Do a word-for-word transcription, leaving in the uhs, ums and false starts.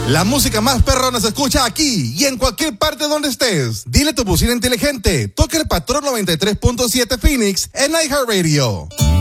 La música más perrona se escucha aquí y en cualquier parte donde estés. Dile a tu bocina inteligente, toca el Patrón noventa y tres punto siete Phoenix en iHeartRadio.